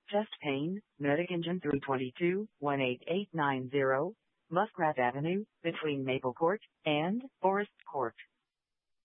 Chest pain, Medic Engine 322, 18890, Muskrat Avenue, between Maple Court and Forest Court.